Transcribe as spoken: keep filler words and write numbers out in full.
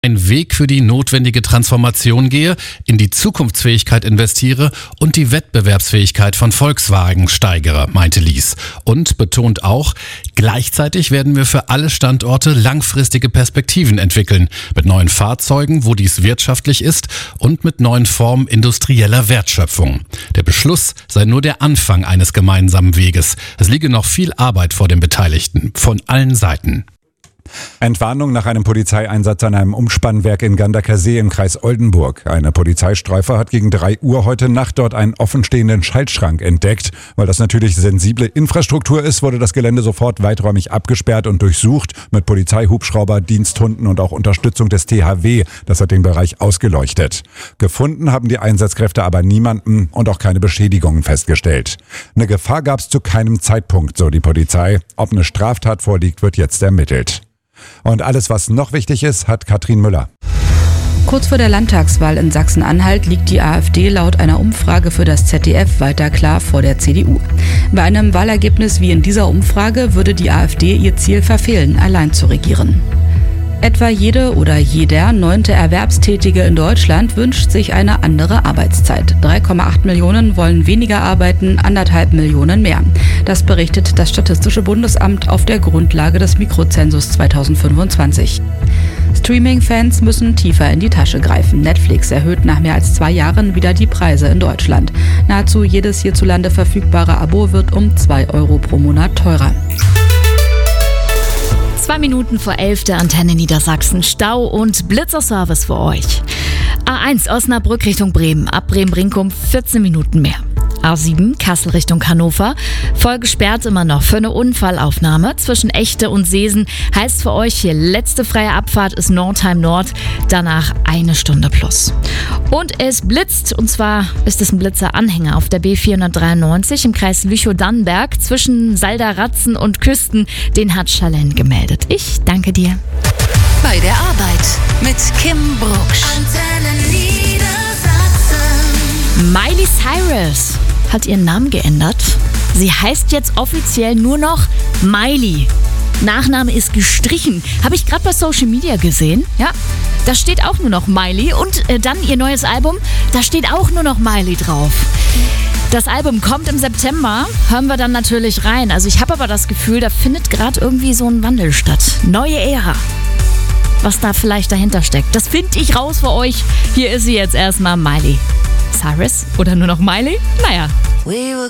einen Weg für die notwendige Transformation gehe, in die Zukunftsfähigkeit investiere und die Wettbewerbsfähigkeit von Volkswagen steigere, meinte Lies. Und betont auch, gleichzeitig werden wir für alle Standorte langfristige Perspektiven entwickeln, mit neuen Fahrzeugen, wo dies wirtschaftlich ist, und mit neuen Formen industrieller Wertschöpfung. Der Beschluss sei nur der Anfang eines gemeinsamen Weges. Es liege noch viel Arbeit vor den Beteiligten, von allen Seiten. Entwarnung nach einem Polizeieinsatz an einem Umspannwerk in Ganderkersee im Kreis Oldenburg. Eine Polizeistreife hat gegen drei Uhr heute Nacht dort einen offenstehenden Schaltschrank entdeckt. Weil das natürlich sensible Infrastruktur ist, wurde das Gelände sofort weiträumig abgesperrt und durchsucht mit Polizeihubschrauber, Diensthunden und auch Unterstützung des T H W. Das hat den Bereich ausgeleuchtet. Gefunden haben die Einsatzkräfte aber niemanden und auch keine Beschädigungen festgestellt. Eine Gefahr gab es zu keinem Zeitpunkt, so die Polizei. Ob eine Straftat vorliegt, wird jetzt ermittelt. Und alles, was noch wichtig ist, hat Katrin Müller. Kurz vor der Landtagswahl in Sachsen-Anhalt liegt die AfD laut einer Umfrage für das Z D F weiter klar vor der C D U. Bei einem Wahlergebnis wie in dieser Umfrage würde die AfD ihr Ziel verfehlen, allein zu regieren. Etwa jede oder jeder neunte Erwerbstätige in Deutschland wünscht sich eine andere Arbeitszeit. drei Komma acht Millionen wollen weniger arbeiten, anderthalb Millionen mehr. Das berichtet das Statistische Bundesamt auf der Grundlage des Mikrozensus zweitausendfünfundzwanzig. Streaming-Fans müssen tiefer in die Tasche greifen. Netflix erhöht nach mehr als zwei Jahren wieder die Preise in Deutschland. Nahezu jedes hierzulande verfügbare Abo wird um zwei Euro pro Monat teurer. Zwei Minuten vor elf der Antenne Niedersachsen. Stau und Blitzerservice für euch. A eins Osnabrück Richtung Bremen. Ab Bremen-Brinkum vierzehn Minuten mehr. A sieben Kassel Richtung Hannover. Voll gesperrt immer noch für eine Unfallaufnahme zwischen Echte und Seesen. Heißt für euch hier letzte freie Abfahrt ist Nordheim Nord. Danach eine Stunde plus. Und es blitzt. Und zwar ist es ein Blitzer-Anhänger auf der B vierhundertdreiundneunzig im Kreis Lüchow-Dannenberg zwischen Salderratzen und Küsten. Den hat Schalen gemeldet. Ich danke dir. Bei der Arbeit mit Kim Brucksch. Antenne Niedersachsen. Miley Cyrus hat ihren Namen geändert. Sie heißt jetzt offiziell nur noch Miley. Nachname ist gestrichen. Habe ich gerade bei Social Media gesehen. Ja, da steht auch nur noch Miley. Und äh, dann ihr neues Album, da steht auch nur noch Miley drauf. Das Album kommt im September, hören wir dann natürlich rein. Also ich habe aber das Gefühl, da findet gerade irgendwie so ein Wandel statt. Neue Ära. Was da vielleicht dahinter steckt, das finde ich raus für euch. Hier ist sie jetzt erstmal, Miley Cyrus oder nur noch Miley? Naja. We were